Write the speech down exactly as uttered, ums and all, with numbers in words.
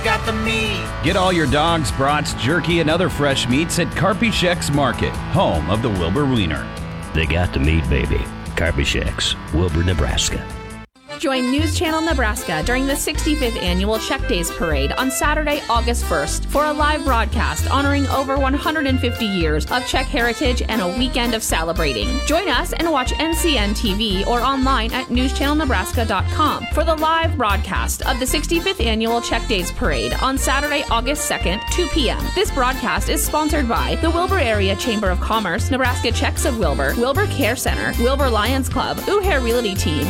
got the meat. Get all your dogs, brats, jerky, and other fresh meats at Karpischek's Market, home of the Wilbur Wiener. They got the meat, baby. Karpischek's, Wilbur, Nebraska. Join News Channel Nebraska during the sixty-fifth Annual Czech Days Parade on Saturday, August first for a live broadcast honoring over one hundred fifty years of Czech heritage and a weekend of celebrating. Join us and watch N C N T V or online at news channel nebraska dot com for the live broadcast of the sixty-fifth Annual Czech Days Parade on Saturday, August second, two p.m. This broadcast is sponsored by the Wilbur Area Chamber of Commerce, Nebraska Czechs of Wilbur, Wilbur Care Center, Wilbur Lions Club, Uhair Realty Team,